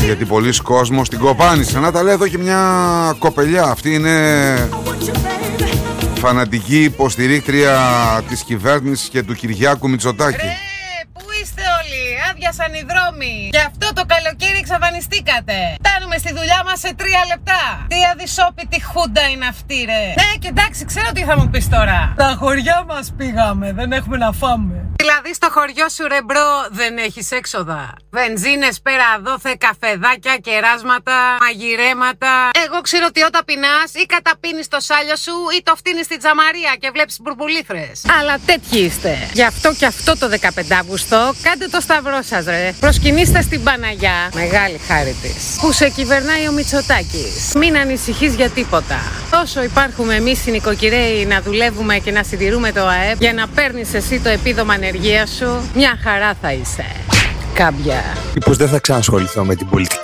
γιατί πολλοί κόσμος την κοπάνησε. Να τα λέει εδώ και μια κοπελιά. Αυτή είναι φανατική υποστηρίκτρια της κυβέρνησης και του Κυριάκου Μητσοτάκη. Πού είστε όλοι, άδειασαν οι δρόμοι. Γι' αυτό το καλοκαίρι εξαφανιστήκατε. Φτάνουμε στη δουλειά μας σε 3 λεπτά. Τι αδυσόπιτη χούντα είναι αυτή, ρε. Ναι, και εντάξει, ξέρω τι θα μου πεις τώρα. Τα χωριά μας πήγαμε, δεν έχουμε να φάμε. Δηλαδή στο χωριό σου, ρε μπρο, δεν έχεις έξοδα. Βενζίνες πέρα δόθε, καφεδάκια, κεράσματα, μαγειρέματα. Εγώ ξέρω ότι όταν πεινάς ή καταπίνεις το σάλιο σου ή το φτύνεις στην τζαμαρία και βλέπεις μπουρμπουλήθρες. Αλλά τέτοιοι είστε. Γι' αυτό και αυτό το 15 Αύγουστο κάντε το σταυρό σας, ρε. Προσκυνήστε στην Παναγιά, μεγάλη χάρη της, που σε κυβερνάει ο Μητσοτάκης. Μην ανησυχείς για τίποτα. Όσο υπάρχουμε εμείς οι νοικοκυρέοι να δουλεύουμε και να συντηρούμε το ΑΕΠ, για να παίρνεις εσύ το επίδομα ανεργίας σου, μια χαρά θα είσαι. Κάμπια. Μήπως δεν θα ξανασχοληθώ με την πολιτική.